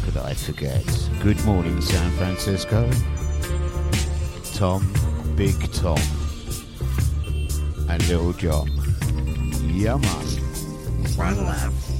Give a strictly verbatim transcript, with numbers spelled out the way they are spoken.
could I forget? Good morning, San Francisco. Tom, Big Tom, and Little John. Yeah, man. One love.